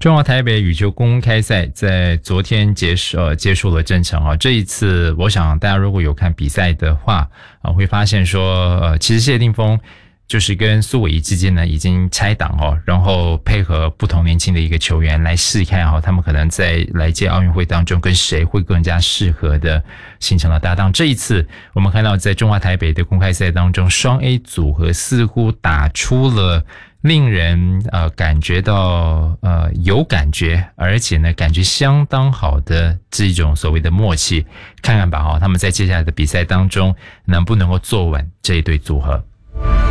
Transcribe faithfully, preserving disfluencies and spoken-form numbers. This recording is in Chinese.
中华台北羽球公开赛在昨天结束呃结束了正程啊。这一次，我想大家如果有看比赛的话啊，会发现说呃，其实谢定峰就是跟苏伟仪之间呢已经拆档哦，然后配合不同年轻的一个球员来试看哈，他们可能在来届奥运会当中跟谁会更加适合的形成了搭档。这一次我们看到在中华台北的公开赛当中，双 A 组合似乎打出了令人呃感觉到呃有感觉，而且呢感觉相当好的这一种所谓的默契，看看吧哈，他们在接下来的比赛当中能不能够坐稳这一对组合。